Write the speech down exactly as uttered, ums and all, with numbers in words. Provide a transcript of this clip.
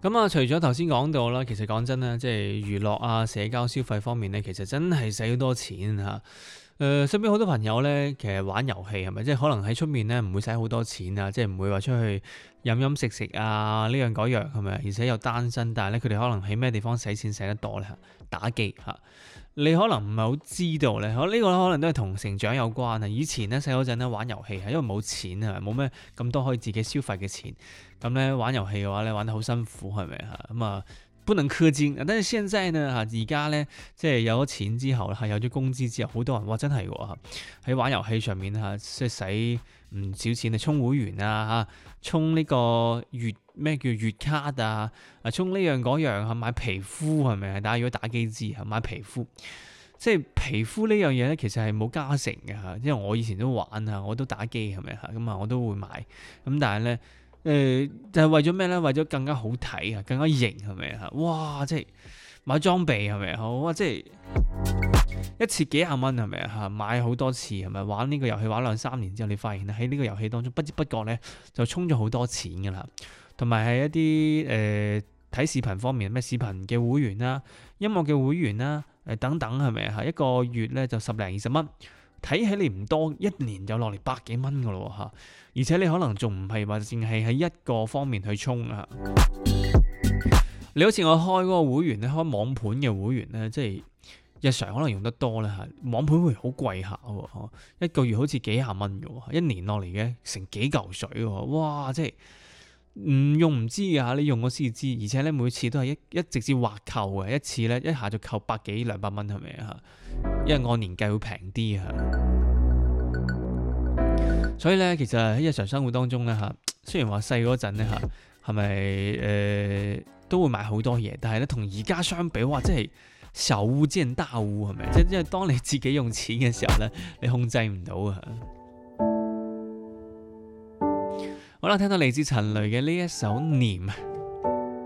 咁啊，除咗頭先講到啦，其實講真啦，即係娛樂啊、社交消費方面咧，其實真係使好多錢嚇。誒、身邊好多朋友咧，其實玩遊戲係咪？即係可能喺出面咧唔會使好多錢啊，即係唔會話出去飲飲食食啊呢樣嗰樣係咪？而且又單身，但係咧佢哋可能喺咩地方使錢使得多咧？打機嚇。你可能唔係好知道咧，可、呢個可能都係同成長有關啊。以前咧細嗰陣咧玩遊戲係因為冇錢啊，冇咩咁多可以自己消費嘅錢，咁咧玩遊戲嘅話咧玩得好辛苦係咪嚇？咁啊不能氪金，但係現在呢嚇而家咧即係有咗錢之後啦，有咗工資之後，好多人哇真係喎喺玩遊戲上面嚇，即係使唔少錢啊，充會員啊嚇，充呢個月咩叫月卡啊，啊充呢樣嗰樣嚇，買皮膚係咪啊？大家如果打機知嚇買皮膚。即係皮膚呢樣嘢咧，其實係冇加成嘅嚇，因為我以前都玩啊，我都打機係咪嚇，咁啊我都會買，咁但係咧誒就係為咗咩咧？為咗更加好睇啊，更加型係咪嚇？哇！即係買裝備係咪好啊？即係一次幾廿蚊係咪嚇？買好多次係咪？玩呢個遊戲玩兩三年之後，你發現喺呢個遊戲當中不知不覺咧就充咗好多錢㗎啦，同埋係一啲誒睇視頻方面咩視頻嘅會員啦、音樂嘅會員啦。誒等等係咪嚇？一個月咧就十零二十蚊，睇起嚟唔多，一年就落嚟百幾蚊噶咯嚇。而且你可能仲唔係話淨係喺一個方面去充啊。你好似我開嗰個會員咧，開網盤嘅會員咧，即係日常可能用得多咧嚇。網盤會好貴下喎，一個月好似幾廿蚊嘅喎，一年落嚟嘅成幾嚿水喎，哇！即係〜唔用唔知㗎，你用過先知，而且咧每次都係一一直接劃扣嘅，一次咧一下就扣百幾兩百蚊係咪啊？因為按年計會平啲啊。所以咧，其實喺日常生活當中咧嚇，雖然話細嗰陣咧嚇，係咪誒都會買好多嘢，但係咧同而家相比，哇！真係小巫見大巫係咪？即係因為當你自己用錢嘅時候咧，你控制唔到啊。好啦，聽到嚟自陳雷嘅呢一首《念》。